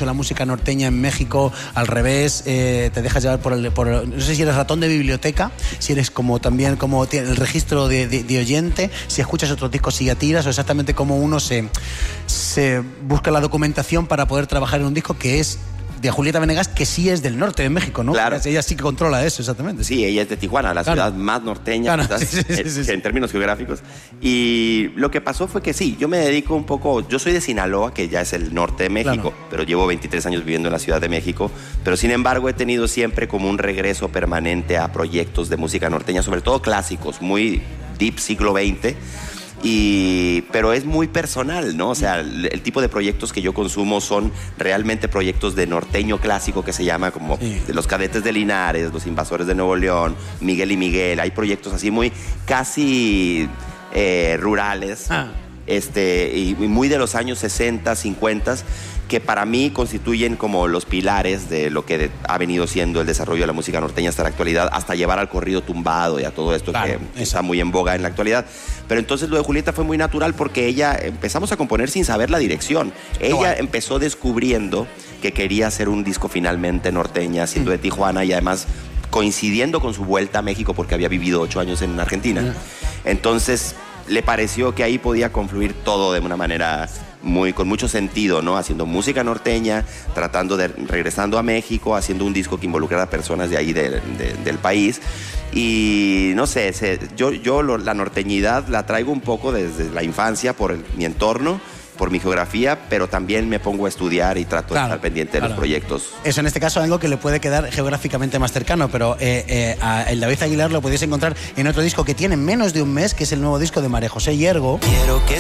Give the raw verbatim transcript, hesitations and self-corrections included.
mucho la música norteña en México, al revés, eh, te dejas llevar por el, por el... No sé si eres ratón de biblioteca, si eres como también como el registro de, de, de oyente, si escuchas otros discos y ya tiras, o exactamente cómo uno se, se busca la documentación para poder trabajar en un disco que es de Julieta Venegas, que sí es del norte de México, ¿no? Claro. Ella sí que controla eso, exactamente. Sí, ella es de Tijuana, la claro. ciudad más norteña, claro. quizás, sí, sí, sí, sí. en términos geográficos. Y lo que pasó fue que sí, yo me dedico un poco... Yo soy de Sinaloa, que ya es el norte de México, claro. pero llevo veintitrés años viviendo en la Ciudad de México. Pero sin embargo he tenido siempre como un regreso permanente a proyectos de música norteña, sobre todo clásicos, muy deep siglo veinte. Y, pero es muy personal, ¿no? O sea, el, el tipo de proyectos que yo consumo son realmente proyectos de norteño clásico, que se llama como sí. de los Cadetes de Linares, los Invasores de Nuevo León, Miguel y Miguel. Hay proyectos así muy casi eh, rurales, ah. este, y muy de los años sesenta, cincuenta, que para mí constituyen como los pilares de lo que ha venido siendo el desarrollo de la música norteña hasta la actualidad, hasta llevar al corrido tumbado y a todo esto claro, que está muy en boga en la actualidad. Pero entonces lo de Julieta fue muy natural porque ella, empezamos a componer sin saber la dirección. Ella bueno. empezó descubriendo que quería hacer un disco finalmente norteña, siendo mm. de Tijuana y además coincidiendo con su vuelta a México porque había vivido ocho años en Argentina. Mm. Entonces le pareció que ahí podía confluir todo de una manera... Muy, con mucho sentido, ¿no? Haciendo música norteña, tratando de, regresando a México, haciendo un disco que involucrara a personas de ahí de, de, del país. Y no sé, se, yo, yo lo, la norteñidad la traigo un poco desde la infancia por el, mi entorno, por mi geografía, pero también me pongo a estudiar y trato claro, de estar pendiente claro. de los proyectos. Eso en este caso algo que le puede quedar geográficamente más cercano, pero eh, eh, a el David Aguilar lo podéis encontrar en otro disco que tiene menos de un mes, que es el nuevo disco de María José Hiergo. Quiero que